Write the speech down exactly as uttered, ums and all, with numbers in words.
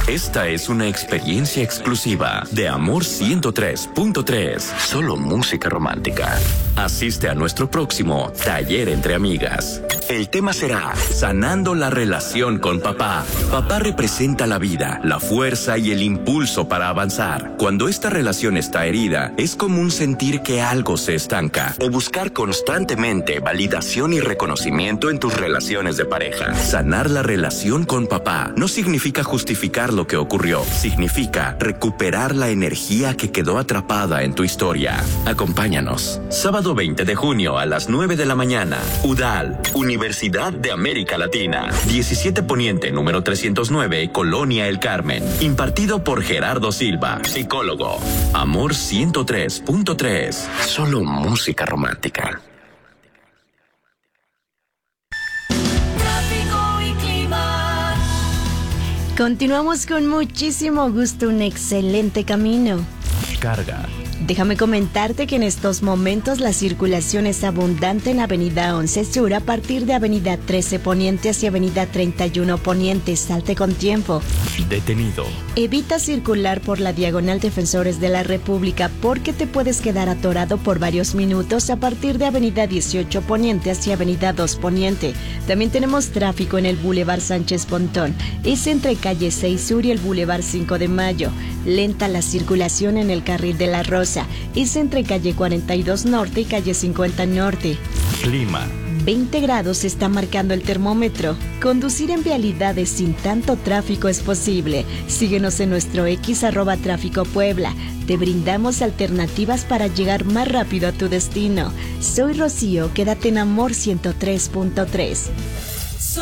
Esta es una experiencia exclusiva de Amor ciento tres punto tres. Solo música romántica. Asiste a nuestro próximo Taller entre Amigas. El tema será Sanando la relación con papá. Papá representa la vida, la fuerza y el impulso para avanzar. Cuando esta relación está herida, es común sentir que algo se estanca o buscar constantemente validación y reconocimiento en tus relaciones de pareja. Sanar la relación con papá no significa justificar lo que ocurrió, significa recuperar la energía que quedó atrapada en tu historia. Acompáñanos. Sábado veinte de junio a las nueve de la mañana. UDAL, Universidad de América Latina. diecisiete Poniente, número trescientos nueve, Colonia El Carmen. Impartido por Gerardo Silva, psicólogo. Amor ciento tres punto tres. Solo música romántica. Continuamos con muchísimo gusto, un excelente camino. Carga. Déjame comentarte que en estos momentos la circulación es abundante en Avenida once Sur a partir de Avenida trece Poniente hacia Avenida treinta y uno Poniente. Salte con tiempo. Detenido. Evita circular por la Diagonal Defensores de la República porque te puedes quedar atorado por varios minutos a partir de Avenida dieciocho Poniente hacia Avenida dos Poniente. También tenemos tráfico en el Boulevard Sánchez Pontón. Es entre calle seis Sur y el Boulevard cinco de Mayo. Lenta la circulación en el carril de la Rosa. Es entre calle cuarenta y dos Norte y calle cincuenta Norte. Clima. veinte grados está marcando el termómetro. Conducir en vialidades sin tanto tráfico es posible. Síguenos en nuestro X arroba tráfico Puebla. Te brindamos alternativas para llegar más rápido a tu destino. Soy Rocío, quédate en Amor ciento tres punto tres.